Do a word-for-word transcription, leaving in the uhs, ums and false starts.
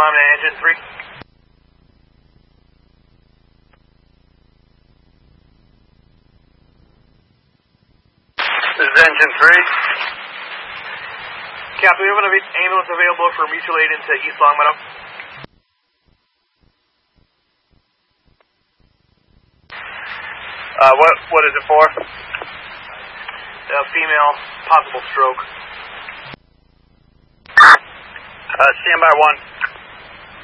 on to engine three. This is engine three. Captain, we have an ambulance available for mutual aid into East Longmeadow. Uh, what, what is it for? A female, possible stroke. Uh, stand by one.